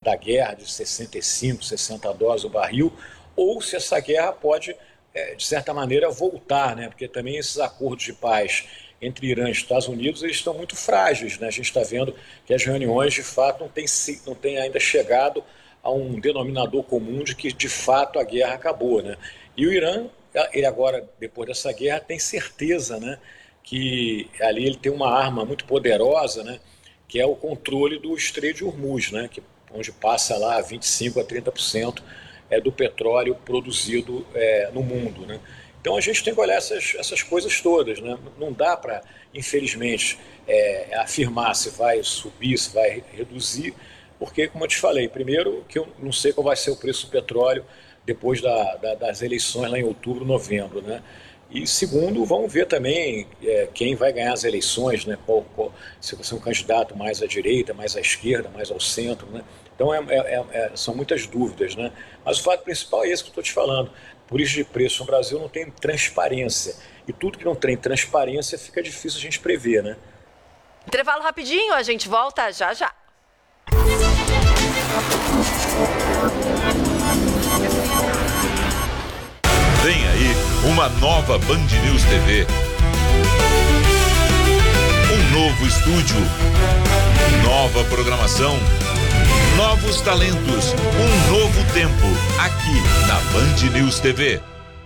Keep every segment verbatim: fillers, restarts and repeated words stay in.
da guerra de sessenta e cinco, sessenta dólares o barril, ou se essa guerra pode, é, de certa maneira, voltar, né? Porque também esses acordos de paz entre Irã e Estados Unidos, eles estão muito frágeis, né? A gente está vendo que as reuniões, de fato, não têm não tem ainda chegado a um denominador comum de que, de fato, a guerra acabou, né? E o Irã, ele agora, depois dessa guerra, tem certeza, né, que ali ele tem uma arma muito poderosa, né, que é o controle do Estreito de Hormuz, né, que, onde passa lá vinte e cinco a trinta por cento é, do petróleo produzido é, no mundo, né? Então a gente tem que olhar essas, essas coisas todas, né? Não dá para, infelizmente, é, afirmar se vai subir, se vai reduzir, porque, como eu te falei, primeiro que eu não sei qual vai ser o preço do petróleo depois da, da, das eleições lá em outubro, novembro, né? E segundo, vamos ver também é, quem vai ganhar as eleições, né? Qual, qual, se você é um candidato mais à direita, mais à esquerda, mais ao centro, né? Então é, é, é, são muitas dúvidas, né? Mas o fato principal é esse que eu estou te falando. Por isso de preço no Brasil não tem transparência. E tudo que não tem transparência fica difícil a gente prever, né? Intervalo rapidinho, a gente volta já já. Vem aí uma nova Band News T V. Um novo estúdio, nova programação, novos talentos, um novo tempo, aqui na Band News T V.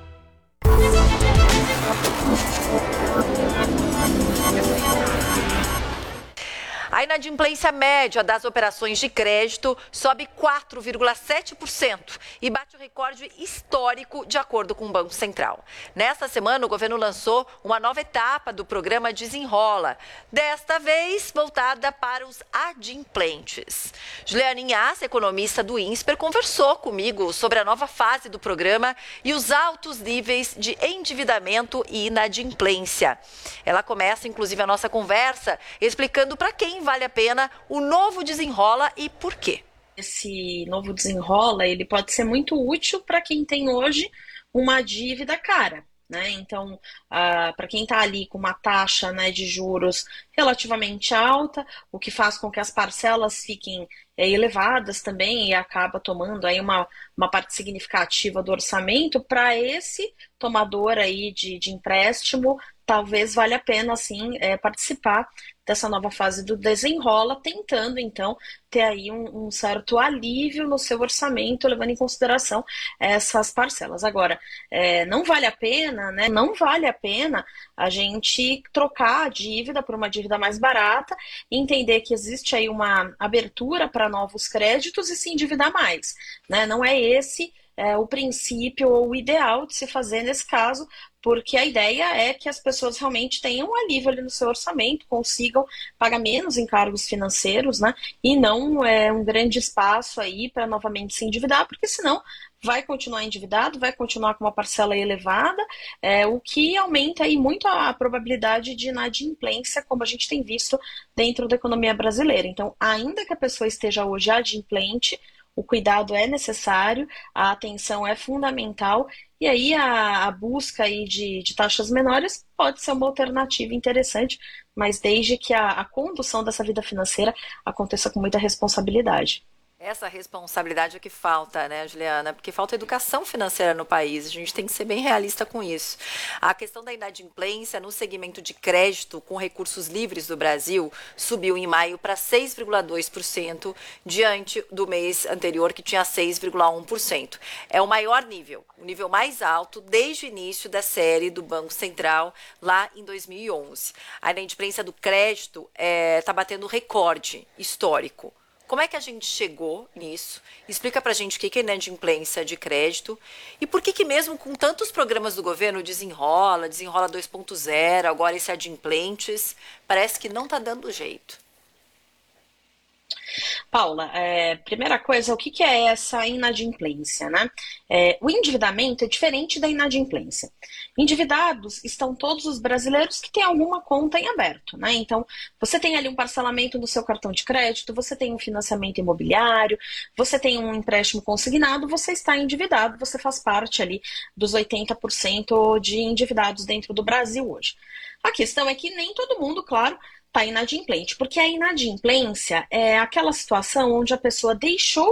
A inadimplência média das operações de crédito sobe quatro vírgula sete por cento e bate o recorde histórico de acordo com o Banco Central. Nesta semana, o governo lançou uma nova etapa do programa Desenrola, desta vez voltada para os adimplentes. Juliana Inhace, economista do INSPER, conversou comigo sobre a nova fase do programa e os altos níveis de endividamento e inadimplência. Ela começa, inclusive, a nossa conversa explicando para quem vale a pena o novo Desenrola e por quê. Esse novo Desenrola, ele pode ser muito útil para quem tem hoje uma dívida cara, né? Então, ah, para quem está ali com uma taxa, né, de juros relativamente alta, o que faz com que as parcelas fiquem é, elevadas também e acaba tomando aí uma, uma parte significativa do orçamento, para esse tomador aí de, de empréstimo, talvez valha a pena, assim, é, participar dessa nova fase do Desenrola, tentando, então, ter aí um, um certo alívio no seu orçamento, levando em consideração essas parcelas. Agora, é, não vale a pena, né? Não vale a pena a gente trocar a dívida por uma dívida mais barata, entender que existe aí uma abertura para novos créditos e se endividar mais, né? Não é esse é, o princípio ou o ideal de se fazer nesse caso, porque a ideia é que as pessoas realmente tenham um alívio ali no seu orçamento, consigam pagar menos encargos financeiros, né? E não é um grande espaço aí para novamente se endividar, porque senão vai continuar endividado, vai continuar com uma parcela elevada, é, o que aumenta aí muito a probabilidade de inadimplência, como a gente tem visto dentro da economia brasileira. Então, ainda que a pessoa esteja hoje adimplente, o cuidado é necessário, a atenção é fundamental, e aí a, a busca aí de, de taxas menores pode ser uma alternativa interessante, mas desde que a, a condução dessa vida financeira aconteça com muita responsabilidade. Essa responsabilidade é que falta, né, Juliana? Porque falta educação financeira no país. A gente tem que ser bem realista com isso. A questão da inadimplência no segmento de crédito com recursos livres do Brasil subiu em maio para seis vírgula dois por cento, diante do mês anterior, que tinha seis vírgula um por cento. É o maior nível, o nível mais alto desde o início da série do Banco Central, lá em dois mil e onze. A inadimplência do crédito está é, batendo recorde histórico. Como é que a gente chegou nisso? Explica pra gente o que é inadimplência de crédito e por que que mesmo com tantos programas do governo, Desenrola, Desenrola dois ponto zero, agora esse Adimplentes, parece que não está dando jeito. Paula, é, primeira coisa, o que, que é essa inadimplência, né? É, o endividamento é diferente da inadimplência. Endividados estão todos os brasileiros que têm alguma conta em aberto, né? Então, você tem ali um parcelamento no seu cartão de crédito, você tem um financiamento imobiliário, você tem um empréstimo consignado, você está endividado, você faz parte ali dos oitenta por cento de endividados dentro do Brasil hoje. A questão é que nem todo mundo, claro, está inadimplente, porque a inadimplência é aquela situação onde a pessoa deixou